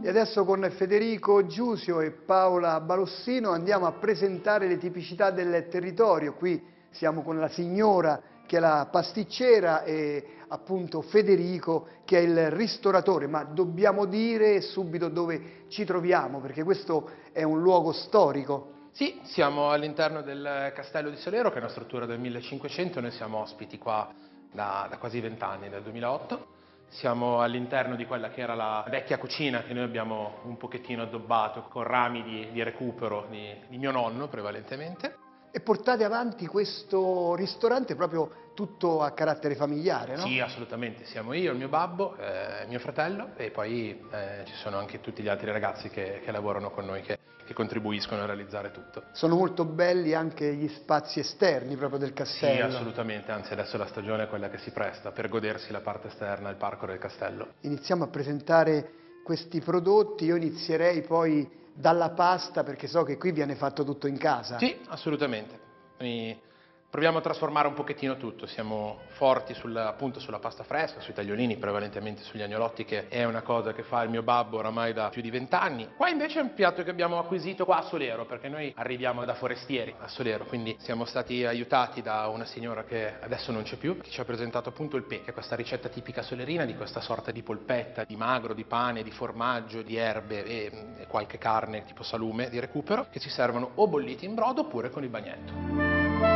E adesso con Federico Giusio e Paola Balossino andiamo a presentare le tipicità del territorio. Qui siamo con la signora che è la pasticcera e appunto Federico che è il ristoratore, ma dobbiamo dire subito dove ci troviamo perché questo è un luogo storico. Sì, siamo all'interno del Castello di Solero, che è una struttura del 1500, noi siamo ospiti qua da quasi 20 anni, dal 2008. Siamo all'interno di quella che era la vecchia cucina che noi abbiamo un pochettino addobbato con rami di recupero di mio nonno prevalentemente. E portate avanti questo ristorante proprio tutto a carattere familiare, no? Sì, assolutamente, siamo io, il mio babbo, mio fratello e poi ci sono anche tutti gli altri ragazzi che lavorano con noi, che contribuiscono a realizzare tutto. Sono molto belli anche gli spazi esterni proprio del Sì, castello. assolutamente, anzi adesso la stagione è quella che si presta per godersi la parte esterna, il parco del castello. Iniziamo a presentare questi prodotti, io inizierei poi dalla pasta perché so che qui viene fatto tutto in casa. Sì, assolutamente. Noi proviamo a trasformare un pochettino tutto, siamo forti appunto sulla pasta fresca, sui tagliolini, prevalentemente sugli agnolotti, che è una cosa che fa il mio babbo oramai da più di 20 anni. Qua invece è un piatto che abbiamo acquisito qua a Solero, perché noi arriviamo da forestieri a Solero, quindi siamo stati aiutati da una signora che adesso non c'è più, che ci ha presentato appunto il pè, che è questa ricetta tipica solerina di questa sorta di polpetta, di magro, di pane, di formaggio, di erbe e qualche carne tipo salume di recupero, che ci servono o bolliti in brodo oppure con il bagnetto.